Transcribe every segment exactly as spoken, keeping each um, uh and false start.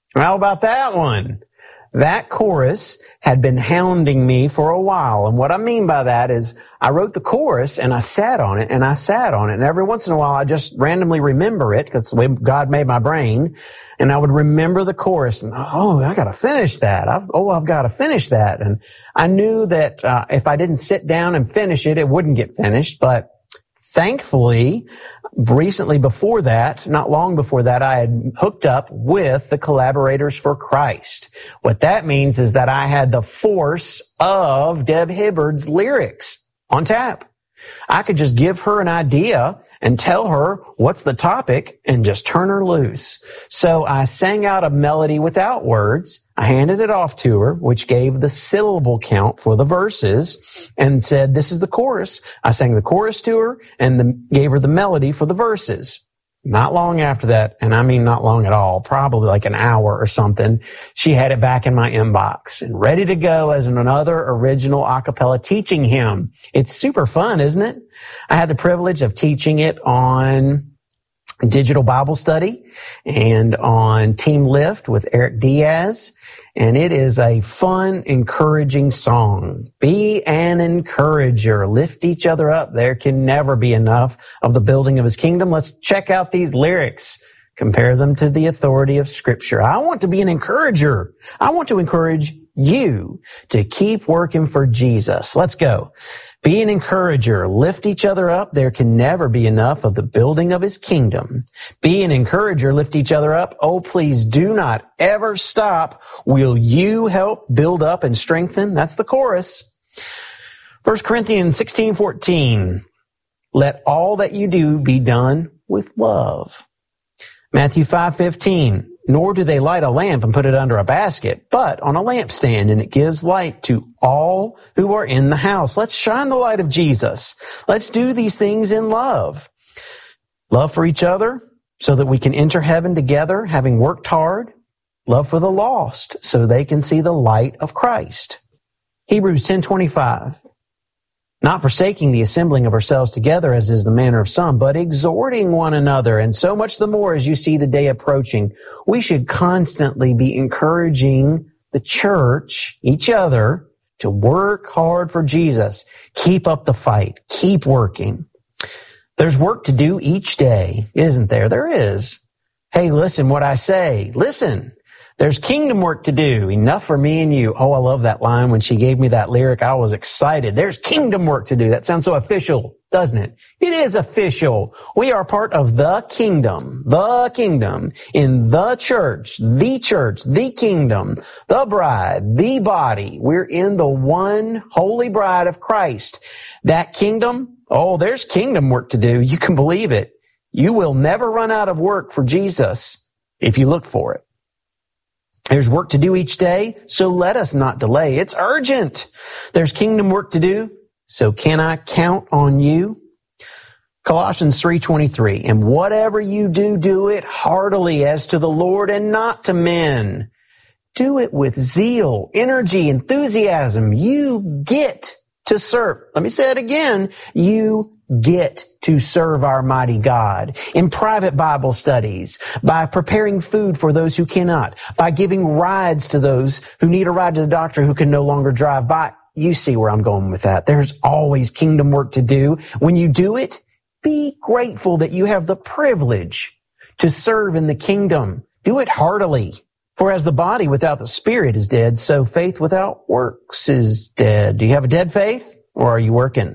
How about that one? That chorus had been hounding me for a while. And what I mean by that is I wrote the chorus and I sat on it and I sat on it. And every once in a while I just randomly remember it because the way God made my brain. And I would remember the chorus and, oh, I got to finish that. I've, oh, I've got to finish that. And I knew that uh, if I didn't sit down and finish it, it wouldn't get finished. But thankfully, recently before that, not long before that, I had hooked up with the Collaborators for Christ. What that means is that I had the force of Deb Hibbard's lyrics on tap. I could just give her an idea and tell her what's the topic and just turn her loose. So I sang out a melody without words. I handed it off to her, which gave the syllable count for the verses and said, this is the chorus. I sang the chorus to her and the, gave her the melody for the verses. Not long after that, and I mean not long at all, probably like an hour or something, she had it back in my inbox and ready to go as another original a cappella teaching hymn. It's super fun, isn't it? I had the privilege of teaching it on Digital Bible Study and on Team Lift with Eric Diaz. And it is a fun, encouraging song. Be an encourager. Lift each other up. There can never be enough of the building of his kingdom. Let's check out these lyrics. Compare them to the authority of Scripture. I want to be an encourager. I want to encourage you to keep working for Jesus. Let's go. Be an encourager. Lift each other up. There can never be enough of the building of his kingdom. Be an encourager. Lift each other up. Oh, please do not ever stop. Will you help build up and strengthen? That's the chorus. First Corinthians sixteen fourteen. Let all that you do be done with love. Matthew five fifteen. Nor do they light a lamp and put it under a basket, but on a lampstand, and it gives light to all who are in the house. Let's shine the light of Jesus. Let's do these things in love. Love for each other so that we can enter heaven together, having worked hard. Love for the lost so they can see the light of Christ. Hebrews ten twenty-five. Not forsaking the assembling of ourselves together, as is the manner of some, but exhorting one another, and so much the more as you see the day approaching. We should constantly be encouraging the church, each other, to work hard for Jesus. Keep up the fight. Keep working. There's work to do each day, isn't there? There is. Hey, listen what I say. Listen. There's kingdom work to do. Enough for me and you. Oh, I love that line. When she gave me that lyric, I was excited. There's kingdom work to do. That sounds so official, doesn't it? It is official. We are part of the kingdom, the kingdom in the church, the church, the kingdom, the bride, the body. We're in the one holy bride of Christ. That kingdom, oh, there's kingdom work to do. You can believe it. You will never run out of work for Jesus if you look for it. There's work to do each day, so let us not delay. It's urgent. There's kingdom work to do, so can I count on you? Colossians three twenty-three, and whatever you do, do it heartily as to the Lord and not to men. Do it with zeal, energy, enthusiasm. You get to serve. Let me say it again. You get to serve our mighty God in private Bible studies, by preparing food for those who cannot, by giving rides to those who need a ride to the doctor who can no longer drive by. You see where I'm going with that. There's always kingdom work to do. When you do it, be grateful that you have the privilege to serve in the kingdom. Do it heartily. For as the body without the spirit is dead, so faith without works is dead. Do you have a dead faith, or are you working?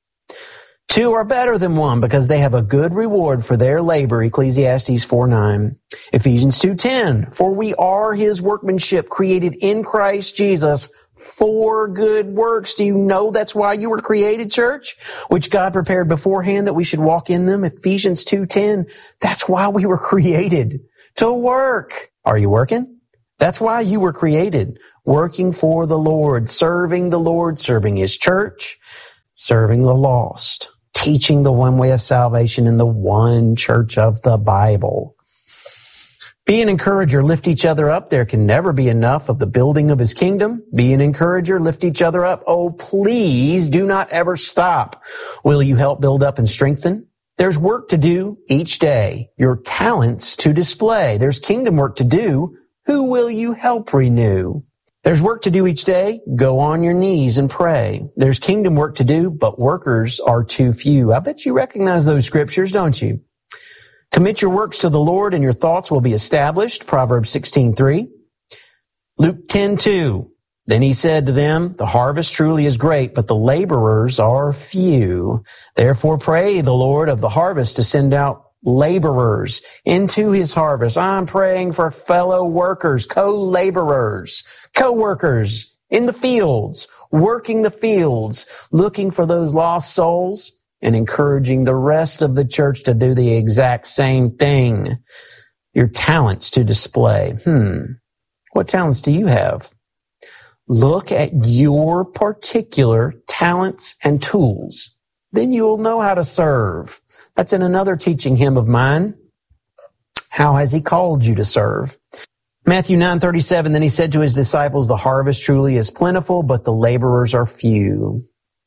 Two are better than one because they have a good reward for their labor, Ecclesiastes four nine. Ephesians two ten, for we are his workmanship created in Christ Jesus for good works. Do you know that's why you were created, church? Which God prepared beforehand that we should walk in them, Ephesians two ten. That's why we were created, to work. Are you working? That's why you were created, working for the Lord, serving the Lord, serving his church, serving the lost, teaching the one way of salvation in the one church of the Bible. Be an encourager, lift each other up. There can never be enough of the building of his kingdom. Be an encourager, lift each other up. Oh, please do not ever stop. Will you help build up and strengthen? There's work to do each day. Your talents to display. There's kingdom work to do. Who will you help renew? There's work to do each day. Go on your knees and pray. There's kingdom work to do, but workers are too few. I bet you recognize those scriptures, don't you? Commit your works to the Lord and your thoughts will be established. Proverbs sixteen three. Luke ten two. Then he said to them, the harvest truly is great, but the laborers are few. Therefore pray the Lord of the harvest to send out laborers into his harvest. I'm praying for fellow workers, co-laborers, co-workers in the fields, working the fields, looking for those lost souls and encouraging the rest of the church to do the exact same thing. Your talents to display. Hmm. What talents do you have? Look at your particular talents and tools. Then you'll know how to serve. That's in another teaching hymn of mine. How has he called you to serve? Matthew nine thirty-seven, then he said to his disciples, the harvest truly is plentiful, but the laborers are few.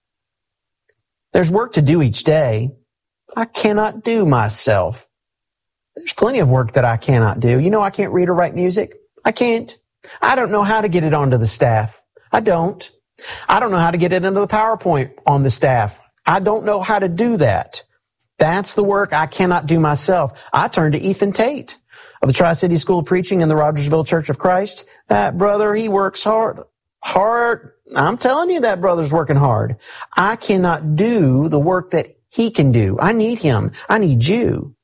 There's work to do each day. I cannot do myself. There's plenty of work that I cannot do. You know, I can't read or write music. I can't. I don't know how to get it onto the staff. I don't. I don't know how to get it into the PowerPoint on the staff. I don't know how to do that. That's the work I cannot do myself. I turn to Ethan Tate of the Tri-City School of Preaching and the Rogersville Church of Christ. That brother, he works hard. Hard. I'm telling you, that brother's working hard. I cannot do the work that he can do. I need him. I need you.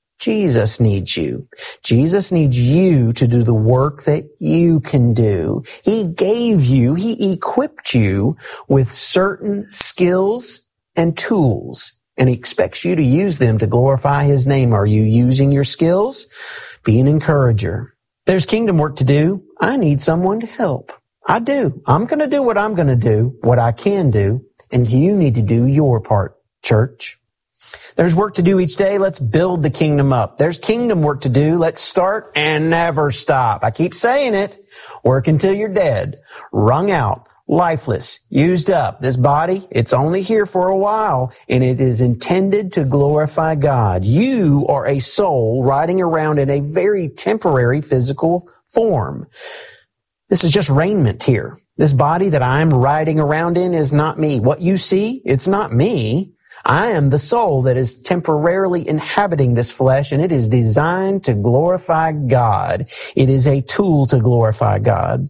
Jesus needs you. Jesus needs you to do the work that you can do. He gave you, he equipped you with certain skills and tools, and he expects you to use them to glorify his name. Are you using your skills? Be an encourager. There's kingdom work to do. I need someone to help. I do. I'm going to do what I'm going to do, what I can do, and you need to do your part, church. There's work to do each day. Let's build the kingdom up. There's kingdom work to do. Let's start and never stop. I keep saying it. Work until you're dead, wrung out, lifeless, used up. This body, it's only here for a while, and it is intended to glorify God. You are a soul riding around in a very temporary physical form. This is just raiment here. This body that I'm riding around in is not me. What you see, it's not me. I am the soul that is temporarily inhabiting this flesh, and it is designed to glorify God. It is a tool to glorify God.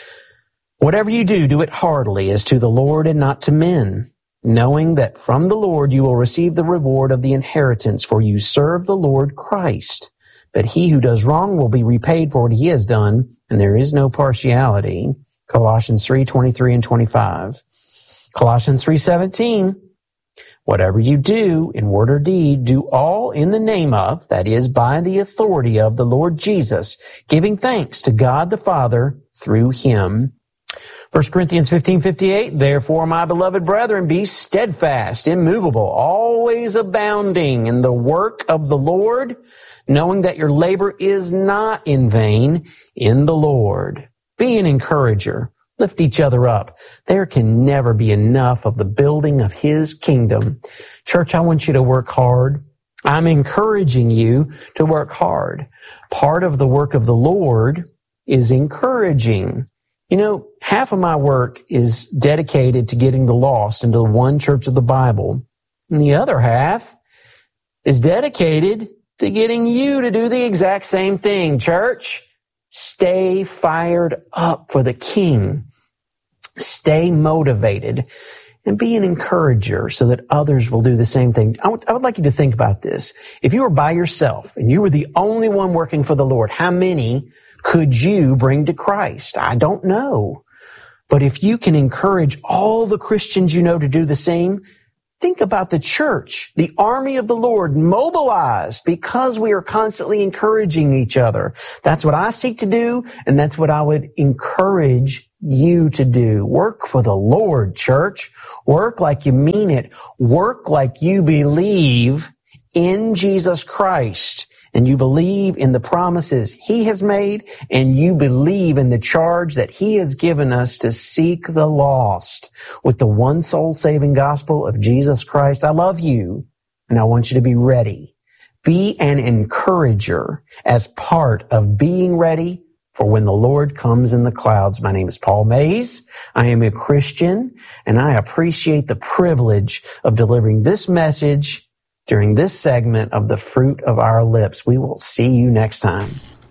Whatever you do, do it heartily as to the Lord and not to men, knowing that from the Lord you will receive the reward of the inheritance, for you serve the Lord Christ. But he who does wrong will be repaid for what he has done, and there is no partiality. Colossians three twenty-three and twenty-five. Colossians three seventeen. Whatever you do, in word or deed, do all in the name of, that is, by the authority of the Lord Jesus, giving thanks to God the Father through him. First Corinthians fifteen fifty-eight, therefore, my beloved brethren, be steadfast, immovable, always abounding in the work of the Lord, knowing that your labor is not in vain in the Lord. Be an encourager. Lift each other up. There can never be enough of the building of his kingdom. Church, I want you to work hard. I'm encouraging you to work hard. Part of the work of the Lord is encouraging. You know, half of my work is dedicated to getting the lost into one church of the Bible. And the other half is dedicated to getting you to do the exact same thing. Church, stay fired up for the King. Stay motivated and be an encourager so that others will do the same thing. I would, I would like you to think about this. If you were by yourself and you were the only one working for the Lord, how many could you bring to Christ? I don't know. But if you can encourage all the Christians you know to do the same, think about the church, the army of the Lord, mobilized because we are constantly encouraging each other. That's what I seek to do, and that's what I would encourage you to do. Work for the Lord, church. Work like you mean it. Work like you believe in Jesus Christ, and you believe in the promises he has made, and you believe in the charge that he has given us to seek the lost with the one soul saving gospel of Jesus Christ. I love you, and I want you to be ready. Be an encourager as part of being ready for when the Lord comes in the clouds. My name is Paul Mays. I am a Christian, and I appreciate the privilege of delivering this message during this segment of The Fruit of Our Lips. We will see you next time.